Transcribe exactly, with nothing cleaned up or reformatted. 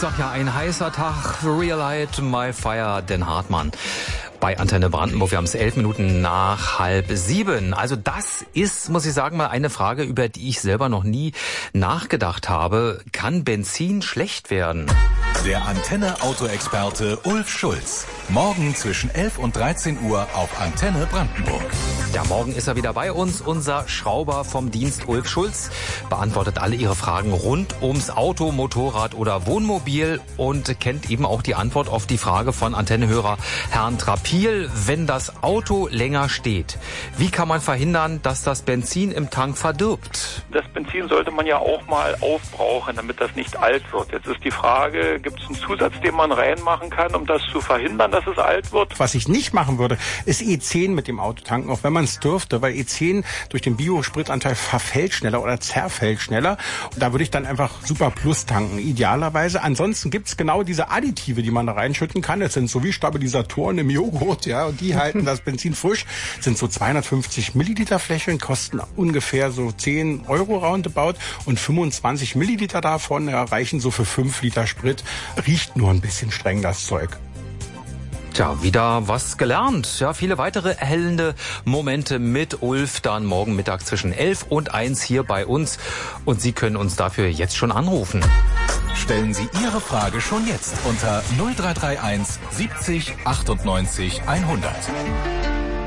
sag ja, ein heißer Tag, Relight My Fire, Den Hartmann. Bei Antenne Brandenburg, wir haben es elf Minuten nach halb sieben. Also das ist, muss ich sagen, mal eine Frage, über die ich selber noch nie nachgedacht habe. Kann Benzin schlecht werden? Der Antenne-Autoexperte Ulf Schulz. Morgen zwischen elf und dreizehn Uhr auf Antenne Brandenburg. Ja, morgen ist er wieder bei uns, unser Schrauber vom Dienst Ulf Schulz. Beantwortet alle Ihre Fragen rund ums Auto, Motorrad oder Wohnmobil und kennt eben auch die Antwort auf die Frage von Antennehörer Herrn Trapil. Wenn das Auto länger steht, wie kann man verhindern, dass das Benzin im Tank verdirbt? Das Benzin sollte man ja auch mal aufbrauchen, damit das nicht alt wird. Jetzt ist die Frage, gibt es einen Zusatz, den man reinmachen kann, um das zu verhindern, dass es alt wird? Was ich nicht machen würde, ist E zehn mit dem Auto tanken, auch wenn man es dürfte, weil E zehn durch den Biospritanteil verfällt schneller oder zerfällt schneller. Und da würde ich dann einfach Super Plus tanken, idealerweise. Ansonsten gibt's genau diese Additive, die man da reinschütten kann. Das sind so wie Stabilisatoren im Joghurt, ja, und die halten das Benzin frisch. Das sind so zweihundertfünfzig Milliliter Fläschchen, kosten ungefähr so zehn Euro roundabout und fünfundzwanzig Milliliter davon erreichen so für fünf Liter Sprit. Riecht nur ein bisschen streng, das Zeug. Tja, wieder was gelernt. Ja, viele weitere erhellende Momente mit Ulf dann morgen Mittag zwischen elf und eins hier bei uns. Und Sie können uns dafür jetzt schon anrufen. Stellen Sie Ihre Frage schon jetzt unter null drei drei eins siebzig achtundneunzig hundert.